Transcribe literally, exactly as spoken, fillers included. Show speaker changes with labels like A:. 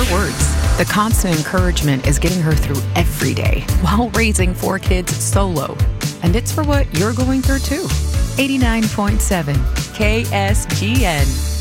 A: words. The constant encouragement is getting her through every day while raising four kids solo. And it's for what you're going through too. eighty-nine point seven K S G N.